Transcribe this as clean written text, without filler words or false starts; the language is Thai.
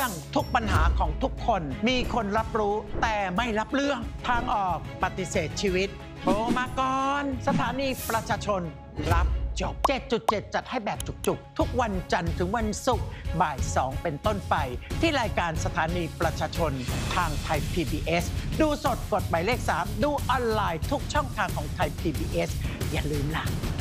ทุกปัญหาของทุกคนมีคนรับรู้แต่ไม่รับเรื่องทางออกปฏิเสธชีวิตโทรมาก่อนสถานีประชาชนรับจบ 7.7 จัดให้แบบจุกๆทุกวันจันทร์ถึงวันศุกร์บ่าย 2 เป็นต้นไปที่รายการสถานีประชาชนทางไทย PBS ดูสดกดหมายเลข 3 ดูออนไลน์ทุกช่องทางของไทย PBS อย่าลืมล่ะ